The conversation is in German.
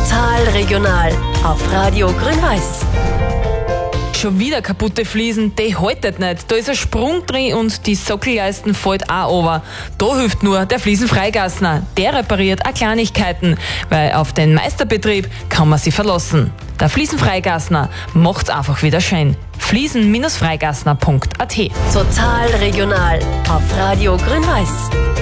Total regional auf Radio Grün-Weiß. Schon wieder kaputte Fliesen, die haltet nicht. Da ist ein Sprung drin und die Sockelleisten fällt auch runter. Da hilft nur der Fliesenfreigassner. Der repariert auch Kleinigkeiten, weil auf den Meisterbetrieb kann man sich verlassen. Der Fliesenfreigassner macht's einfach wieder schön. Fliesen-freigassner.at. Total regional auf Radio Grün-Weiß.